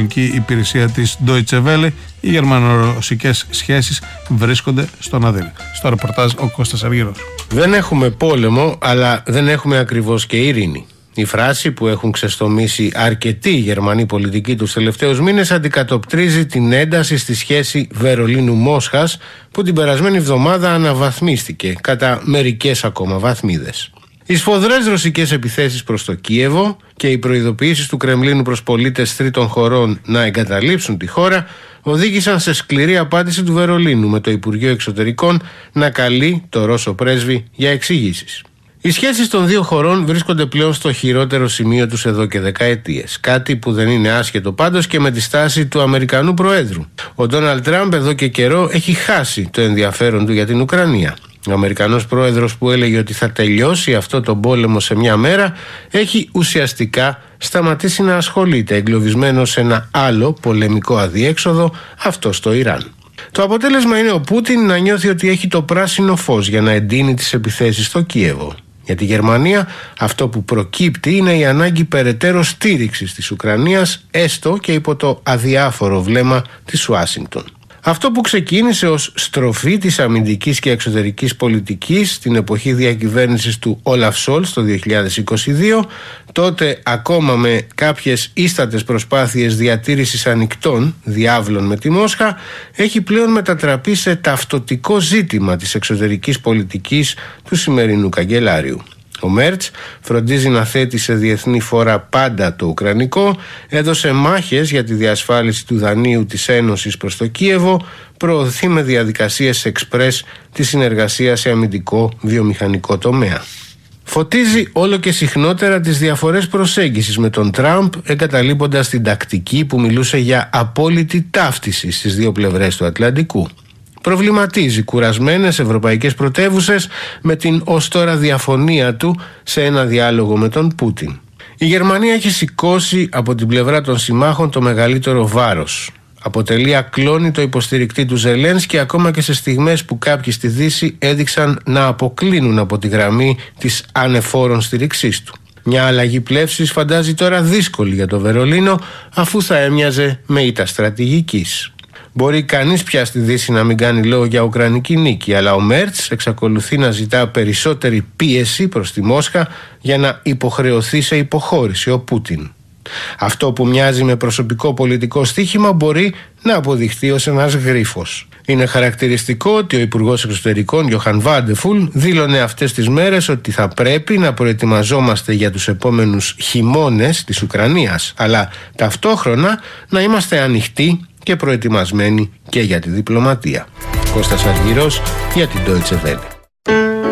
τηλεφωνική υπηρεσία της Deutsche Welle. Οι γερμανο-ρωσικές σχέσεις βρίσκονται στον αδέλ. Στο ρεπορτάζ ο Κώστας Αργυρός. Δεν έχουμε πόλεμο, αλλά δεν έχουμε ακριβώς και ειρήνη. Η φράση που έχουν ξεστομίσει αρκετοί Γερμανοί πολιτικοί τους τελευταίους μήνες αντικατοπτρίζει την ένταση στη σχέση Βερολίνου-Μόσχας που την περασμένη εβδομάδα αναβαθμίστηκε κατά μερικές ακόμα βαθμίδες. Οι σφοδρές ρωσικές επιθέσεις προς το Κίεβο και οι προειδοποιήσεις του Κρεμλίνου προς πολίτες τρίτων χωρών να εγκαταλείψουν τη χώρα οδήγησαν σε σκληρή απάντηση του Βερολίνου, με το Υπουργείο Εξωτερικών να καλεί το Ρώσο πρέσβη για εξηγήσεις. Οι σχέσεις των δύο χωρών βρίσκονται πλέον στο χειρότερο σημείο τους εδώ και δεκαετίες. Κάτι που δεν είναι άσχετο πάντως και με τη στάση του Αμερικανού Προέδρου. Ο Ντόναλντ Τραμπ εδώ και καιρό έχει χάσει το ενδιαφέρον του για την Ουκρανία. Ο Αμερικανός Πρόεδρος που έλεγε ότι θα τελειώσει αυτό το πόλεμο σε μια μέρα έχει ουσιαστικά σταματήσει να ασχολείται, εγκλωβισμένος σε ένα άλλο πολεμικό αδιέξοδο, αυτό στο Ιράν. Το αποτέλεσμα είναι ο Πούτιν να νιώθει ότι έχει το πράσινο φως για να εντείνει τις επιθέσεις στο Κίεβο. Για τη Γερμανία αυτό που προκύπτει είναι η ανάγκη περαιτέρω στήριξης της Ουκρανίας, έστω και υπό το αδιάφορο βλέμμα της Ουάσιγκτον. Αυτό που ξεκίνησε ως στροφή της αμυντικής και εξωτερικής πολιτικής στην εποχή διακυβέρνησης του Όλαφ Σόλτς το 2022, τότε ακόμα με κάποιες ίστατες προσπάθειες διατήρησης ανοιχτών διάβλων με τη Μόσχα, έχει πλέον μετατραπεί σε ταυτοτικό ζήτημα της εξωτερικής πολιτικής του σημερινού καγκελάριου. Ο Μέρτς φροντίζει να θέτει σε διεθνή φόρα πάντα το ουκρανικό, έδωσε μάχες για τη διασφάλιση του δανείου της Ένωσης προς το Κίεβο, προωθεί με διαδικασίες εξπρές τη συνεργασία σε αμυντικό βιομηχανικό τομέα. Φωτίζει όλο και συχνότερα τις διαφορές προσέγγισης με τον Τραμπ, εγκαταλείποντας την τακτική που μιλούσε για απόλυτη ταύτιση στις δύο πλευρές του Ατλαντικού. Προβληματίζει κουρασμένες ευρωπαϊκές πρωτεύουσες με την ως τώρα διαφωνία του σε ένα διάλογο με τον Πούτιν. Η Γερμανία έχει σηκώσει από την πλευρά των συμμάχων το μεγαλύτερο βάρος. Αποτελεί ακλόνητο υποστηρικτή του Ζελένσκι ακόμα και σε στιγμές που κάποιοι στη Δύση έδειξαν να αποκλίνουν από τη γραμμή της ανεφόρων στήριξής του. Μια αλλαγή πλεύσης φαντάζει τώρα δύσκολη για το Βερολίνο, αφού θα έμοιαζε με ήττα στρατηγικής. Μπορεί κανείς πια στη Δύση να μην κάνει λόγο για ουκρανική νίκη, αλλά ο Μέρτς εξακολουθεί να ζητά περισσότερη πίεση προς τη Μόσχα για να υποχρεωθεί σε υποχώρηση ο Πούτιν. Αυτό που μοιάζει με προσωπικό πολιτικό στοίχημα μπορεί να αποδειχθεί ως ένας γρίφος. Είναι χαρακτηριστικό ότι ο Υπουργός Εξωτερικών Γιοχαν Βάντεφουλ δήλωνε αυτές τις μέρες ότι θα πρέπει να προετοιμαζόμαστε για τους επόμενους χειμώνες της Ουκρανίας, αλλά ταυτόχρονα να είμαστε ανοιχτοί και προετοιμασμένοι και για τη διπλωματία. Κώστας Αργυρός για την Deutsche Welle.